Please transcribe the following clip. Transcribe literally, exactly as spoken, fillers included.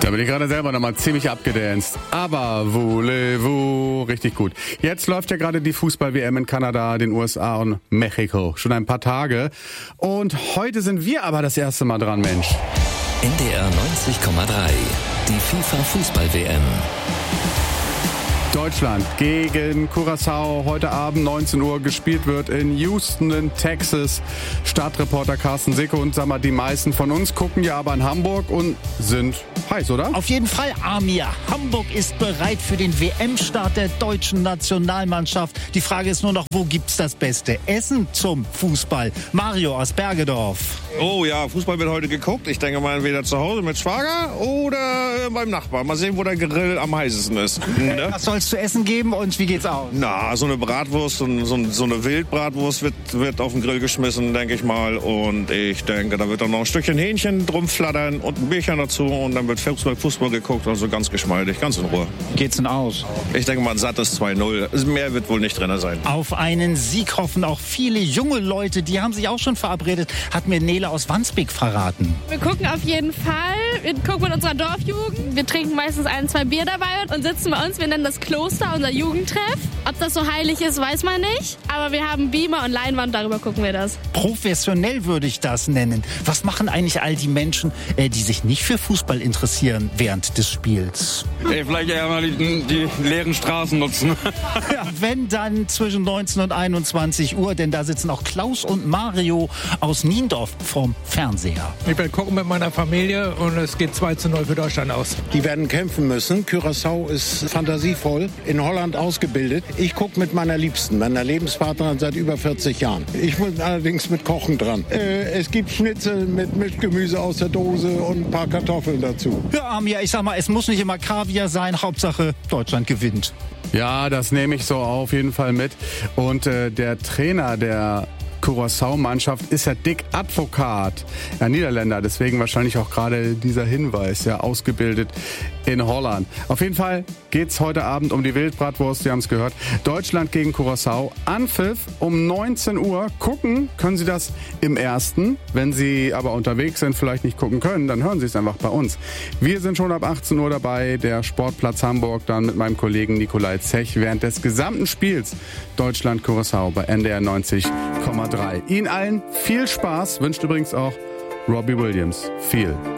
Da bin ich gerade selber nochmal ziemlich abgedanced. Aber voulez-vous, richtig gut. Jetzt läuft ja gerade die Fußball-W M in Kanada, den U S A und Mexiko. Schon ein paar Tage. Und heute sind wir aber das erste Mal dran, Mensch. N D R neunzig Komma drei, die FIFA-Fußball-W M. Deutschland gegen Curaçao, heute Abend neunzehn Uhr, gespielt wird in Houston in Texas. Startreporter Carsten Sicke und sag mal, die meisten von uns gucken ja aber in Hamburg und sind heiß, oder? Auf jeden Fall, Amir. Hamburg ist bereit für den W M-Start der deutschen Nationalmannschaft. Die Frage ist nur noch, wo gibt's das beste Essen zum Fußball? Mario aus Bergedorf. Oh ja, Fußball wird heute geguckt. Ich denke mal entweder zu Hause mit Schwager oder beim Nachbarn. Mal sehen, wo der Grill am heißesten ist. Ne? Was soll es zu essen geben und wie geht's aus? Na, so eine Bratwurst, so, so, so eine Wildbratwurst wird, wird auf den Grill geschmissen, denke ich mal. Und ich denke, da wird dann noch ein Stückchen Hähnchen drum flattern und ein Bierchen dazu. Und dann wird Fußball, Fußball geguckt, also ganz geschmeidig, ganz in Ruhe. Wie geht's denn aus? Ich denke mal, ein sattes zwei null. Mehr wird wohl nicht drin sein. Auf einen Sieg hoffen auch viele junge Leute. Die haben sich auch schon verabredet, hat mir Nele aus Wandsbek verraten. Wir gucken auf jeden Fall. Wir gucken mit unserer Dorfjugend. Wir trinken meistens ein, zwei Bier dabei und sitzen bei uns. Wir nennen das Kloster, unser Jugendtreff. Ob das so heilig ist, weiß man nicht. Aber wir haben Beamer und Leinwand, darüber gucken wir das. Professionell würde ich das nennen. Was machen eigentlich all die Menschen, die sich nicht für Fußball interessieren während des Spiels? Ey, vielleicht eher mal die, die leeren Straßen nutzen. Ja, wenn dann zwischen neunzehn und einundzwanzig Uhr, denn da sitzen auch Klaus und Mario aus Niendorf vorm Fernseher. Ich werde gucken mit meiner Familie und es geht zwei zu null für Deutschland aus. Die werden kämpfen müssen. Curaçao ist fantasievoll, in Holland ausgebildet. Ich gucke mit meiner Liebsten, meiner Lebenspartnerin seit über vierzig Jahren. Ich muss allerdings mit Kochen dran. Äh, es gibt Schnitzel mit Mischgemüse aus der Dose und ein paar Kartoffeln dazu. Ja, Amir, ich sag mal, es muss nicht immer Kaviar sein. Hauptsache, Deutschland gewinnt. Ja, das nehme ich so auf jeden Fall mit. Und äh, der Trainer der Curaçao-Mannschaft ist ja Dick Advocaat, ja, Niederländer, deswegen wahrscheinlich auch gerade dieser Hinweis, ja, ausgebildet in Holland. Auf jeden Fall geht's heute Abend um die Wildbratwurst, Sie haben es gehört. Deutschland gegen Curaçao, Anpfiff um neunzehn Uhr. Gucken können Sie das im Ersten. Wenn Sie aber unterwegs sind, vielleicht nicht gucken können, dann hören Sie es einfach bei uns. Wir sind schon ab achtzehn Uhr dabei, der Sportplatz Hamburg, dann mit meinem Kollegen Nikolai Zech während des gesamten Spiels Deutschland-Curaçao bei N D R neunzig Komma drei. Ihnen allen viel Spaß, wünscht übrigens auch Robbie Williams viel.